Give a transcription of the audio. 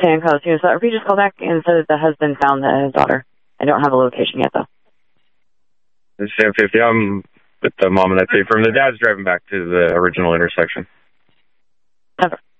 handcuffs. So if you just call back and said that the husband found his daughter. I don't have a location yet, though. It's 1050. I'm with the mom and dad from the dad's driving back to the original intersection. Okay.